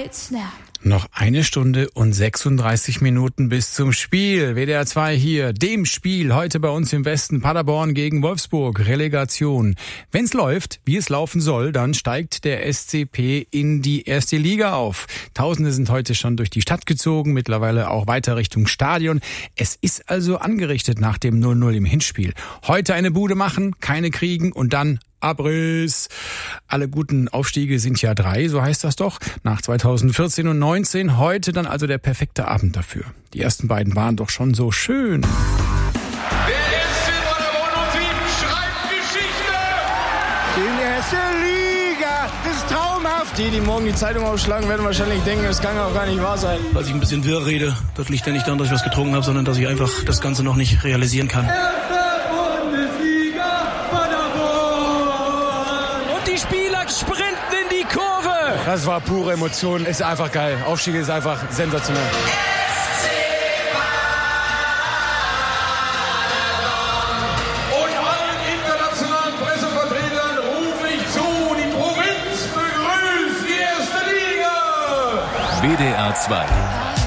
it's now. Noch 1 Stunde und 36 Minuten bis zum Spiel. WDR 2 hier, dem Spiel heute bei uns im Westen. Paderborn gegen Wolfsburg, Relegation. Wenn's läuft, wie es laufen soll, dann steigt der SCP in die erste Liga auf. Tausende sind heute schon durch die Stadt gezogen, mittlerweile auch weiter Richtung Stadion. Es ist also angerichtet nach dem 0-0 im Hinspiel. Heute eine Bude machen, keine kriegen und dann Abriss. Alle guten Aufstiege sind ja 3, so heißt das doch, nach 2014 und 19. Heute dann also der perfekte Abend dafür. Die ersten beiden waren doch schon so schön. Der SC Paderborn 07 schreibt Geschichte! In der ersten Liga, das ist traumhaft. Die morgen die Zeitung aufschlagen, werden wahrscheinlich denken, das kann auch gar nicht wahr sein. Weil ich ein bisschen wirr rede, das liegt ja nicht daran, dass ich was getrunken habe, sondern dass ich einfach das Ganze noch nicht realisieren kann. Sprinten in die Kurve. Das war pure Emotion. Ist einfach geil. Aufstieg ist einfach sensationell. Und allen internationalen Pressevertretern rufe ich zu, die Provinz begrüßt die erste Liga. WDR 2